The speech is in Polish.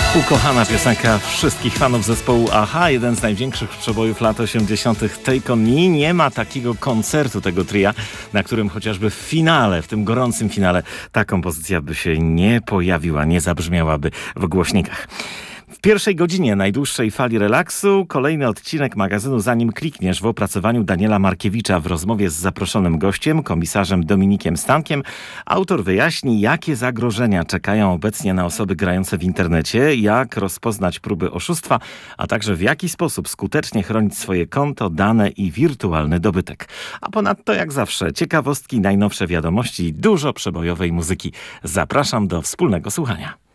Ukochana piosenka wszystkich fanów zespołu a-ha, jeden z największych przebojów lat 80. Take On Me. Nie ma takiego koncertu tego tria, na którym chociażby w finale, w tym gorącym finale, ta kompozycja by się nie pojawiła, nie zabrzmiałaby w głośnikach. W pierwszej godzinie najdłuższej fali relaksu kolejny odcinek magazynu Zanim klikniesz w opracowaniu Daniela Markiewicza w rozmowie z zaproszonym gościem, komisarzem Dominikiem Stankiem. Autor wyjaśni, jakie zagrożenia czekają obecnie na osoby grające w internecie, jak rozpoznać próby oszustwa, a także w jaki sposób skutecznie chronić swoje konto, dane i wirtualny dobytek. A ponadto, jak zawsze, ciekawostki, najnowsze wiadomości i dużo przebojowej muzyki. Zapraszam do wspólnego słuchania.